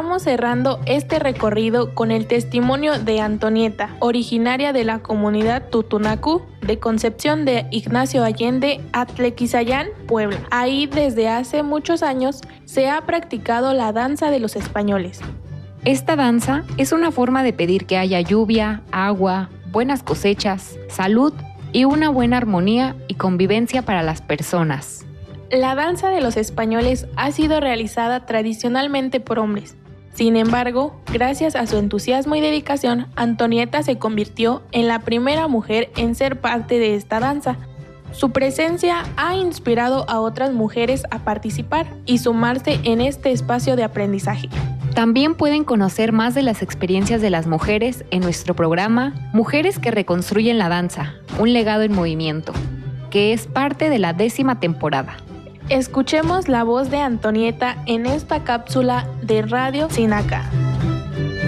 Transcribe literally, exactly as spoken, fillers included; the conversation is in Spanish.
estamos cerrando este recorrido con el testimonio de Antonieta, originaria de la comunidad Tutunacú de Concepción de Ignacio Allende, Atlequizayán, Puebla. Ahí desde hace muchos años se ha practicado la danza de los españoles. Esta danza es una forma de pedir que haya lluvia, agua, buenas cosechas, salud y una buena armonía y convivencia para las personas. La danza de los españoles ha sido realizada tradicionalmente por hombres. Sin embargo, gracias a su entusiasmo y dedicación, Antonieta se convirtió en la primera mujer en ser parte de esta danza. Su presencia ha inspirado a otras mujeres a participar y sumarse en este espacio de aprendizaje. También pueden conocer más de las experiencias de las mujeres en nuestro programa Mujeres que reconstruyen la danza, un legado en movimiento, que es parte de la décima temporada. Escuchemos la voz de Antonieta en esta cápsula de Radio Sinaca.